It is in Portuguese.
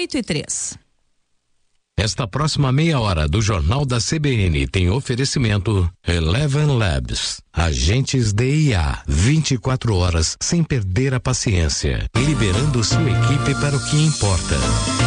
8:03. Esta próxima meia hora do Jornal da CBN tem oferecimento Eleven Labs, agentes de IA, 24 horas sem perder a paciência, liberando sua equipe para o que importa.